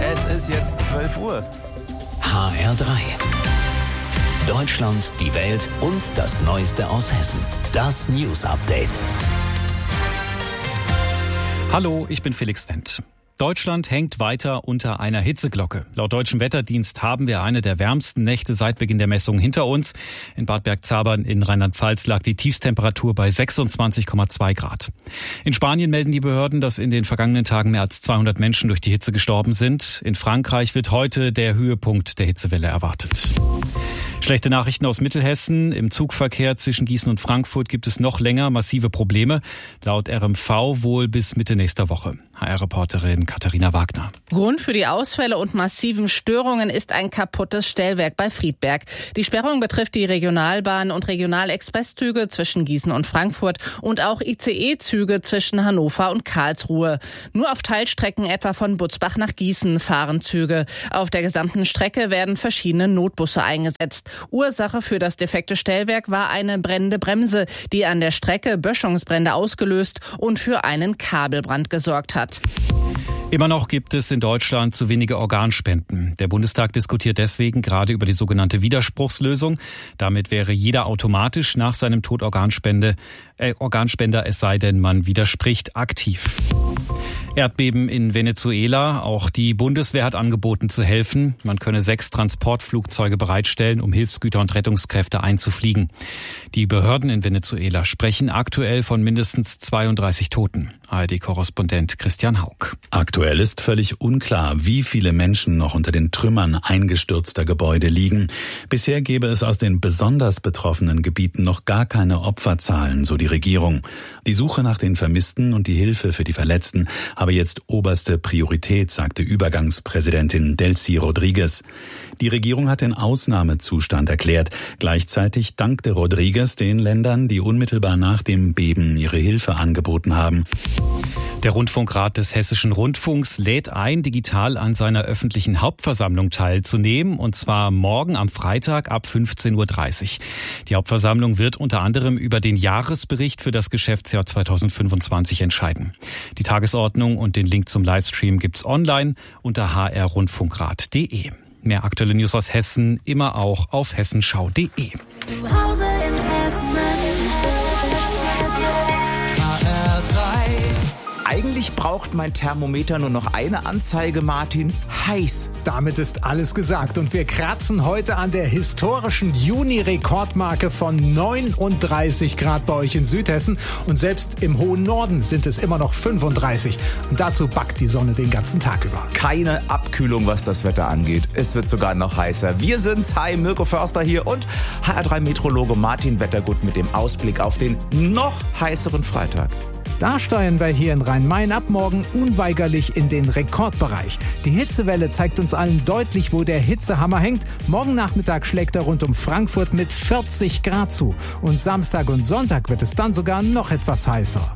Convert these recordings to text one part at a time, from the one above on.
Es ist jetzt 12 Uhr. HR3. Deutschland, die Welt und das Neueste aus Hessen. Das News Update. Hallo, ich bin Felix Wendt. Deutschland hängt weiter unter einer Hitzeglocke. Laut deutschem Wetterdienst haben wir eine der wärmsten Nächte seit Beginn der Messungen hinter uns. In Bad Bergzabern in Rheinland-Pfalz lag die Tiefsttemperatur bei 26,2 Grad. In Spanien melden die Behörden, dass in den vergangenen Tagen mehr als 200 Menschen durch die Hitze gestorben sind. In Frankreich wird heute der Höhepunkt der Hitzewelle erwartet. Schlechte Nachrichten aus Mittelhessen. Im Zugverkehr zwischen Gießen und Frankfurt gibt es noch länger massive Probleme. Laut RMV wohl bis Mitte nächster Woche. HR-Reporterin Katharina Wagner. Grund für die Ausfälle und massiven Störungen ist ein kaputtes Stellwerk bei Friedberg. Die Sperrung betrifft die Regionalbahn und Regionalexpresszüge zwischen Gießen und Frankfurt und auch ICE-Züge zwischen Hannover und Karlsruhe. Nur auf Teilstrecken etwa von Butzbach nach Gießen fahren Züge. Auf der gesamten Strecke werden verschiedene Notbusse eingesetzt. Ursache für das defekte Stellwerk war eine brennende Bremse, die an der Strecke Böschungsbrände ausgelöst und für einen Kabelbrand gesorgt hat. Immer noch gibt es in Deutschland zu wenige Organspenden. Der Bundestag diskutiert deswegen gerade über die sogenannte Widerspruchslösung. Damit wäre jeder automatisch nach seinem Tod Organspender, es sei denn, man widerspricht aktiv. Erdbeben in Venezuela. Auch die Bundeswehr hat angeboten zu helfen. Man könne 6 Transportflugzeuge bereitstellen, um Hilfsgüter und Rettungskräfte einzufliegen. Die Behörden in Venezuela sprechen aktuell von mindestens 32 Toten. ARD-Korrespondent Christian Haug. Aktuell ist völlig unklar, wie viele Menschen noch unter den Trümmern eingestürzter Gebäude liegen. Bisher gebe es aus den besonders betroffenen Gebieten noch gar keine Opferzahlen, so die Regierung. Die Suche nach den Vermissten und die Hilfe für die Verletzten habe jetzt oberste Priorität, sagte Übergangspräsidentin Delcy Rodriguez. Die Regierung hat den Ausnahmezustand erklärt. Gleichzeitig dankte Rodriguez den Ländern, die unmittelbar nach dem Beben ihre Hilfe angeboten haben. Der Rundfunkrat des Hessischen Rundfunks lädt ein, digital an seiner öffentlichen Hauptversammlung teilzunehmen, und zwar morgen am Freitag ab 15:30 Uhr. Die Hauptversammlung wird unter anderem über den Jahresbericht für das Geschäftsjahr 2025 entscheiden. Die Tagesordnung und den Link zum Livestream gibt's online unter hrrundfunkrat.de. Mehr aktuelle News aus Hessen immer auch auf hessenschau.de. Zu Hause in Hessen. Eigentlich braucht mein Thermometer nur noch eine Anzeige, Martin. Heiß. Damit ist alles gesagt und wir kratzen heute an der historischen Juni-Rekordmarke von 39 Grad bei euch in Südhessen und selbst im hohen Norden sind es immer noch 35 und dazu backt die Sonne den ganzen Tag über. Keine Abkühlung, was das Wetter angeht. Es wird sogar noch heißer. Wir sind's. Hi, Mirko Förster hier und HR3-Meteorologe Martin Wettergut mit dem Ausblick auf den noch heißeren Freitag. Da steuern wir hier in Rhein-Main ab morgen unweigerlich in den Rekordbereich. Die Hitzewelle zeigt uns allen deutlich, wo der Hitzehammer hängt. Morgen Nachmittag schlägt er rund um Frankfurt mit 40 Grad zu. Und Samstag und Sonntag wird es dann sogar noch etwas heißer.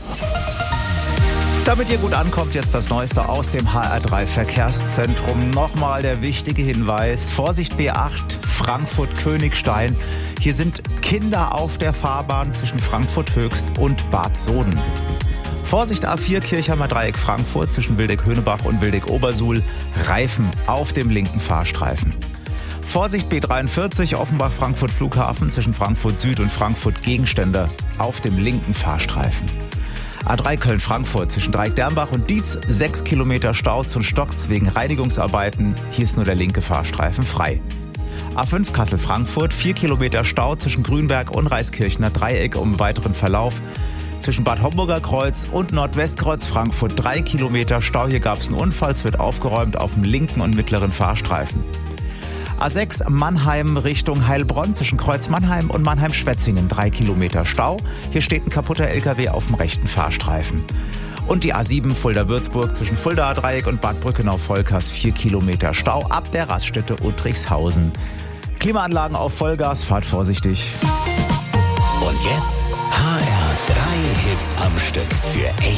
Damit ihr gut ankommt, jetzt das Neueste aus dem HR3 Verkehrszentrum. Nochmal der wichtige Hinweis. Vorsicht B8, Frankfurt-Königstein. Hier sind Kinder auf der Fahrbahn zwischen Frankfurt Höchst und Bad Soden. Vorsicht A4 Kirchheimer Dreieck Frankfurt zwischen Wildeck-Höhnebach und Wildeck-Obersuhl. Reifen auf dem linken Fahrstreifen. Vorsicht B43 Offenbach Frankfurt Flughafen zwischen Frankfurt Süd und Frankfurt Gegenständer auf dem linken Fahrstreifen. A3 Köln-Frankfurt zwischen Dreieck-Dernbach und Dietz 6 Kilometer Stau zum Stocks wegen Reinigungsarbeiten. Hier ist nur der linke Fahrstreifen frei. A5 Kassel-Frankfurt 4 Kilometer Stau zwischen Grünberg und Reiskirchner Dreieck um weiteren Verlauf. Zwischen Bad Homburger Kreuz und Nordwestkreuz Frankfurt 3 Kilometer Stau. Hier gab es einen Unfall, es wird aufgeräumt auf dem linken und mittleren Fahrstreifen. A6 Mannheim Richtung Heilbronn zwischen Kreuz Mannheim und Mannheim-Schwetzingen 3 Kilometer Stau. Hier steht ein kaputter LKW auf dem rechten Fahrstreifen. Und die A7 Fulda-Würzburg zwischen Fuldaer Dreieck und Bad Brückenau-Volkers 4 Kilometer Stau ab der Raststätte Uttrichshausen. Klimaanlagen auf Vollgas, fahrt vorsichtig. Und jetzt HR3 Hits am Stück für echt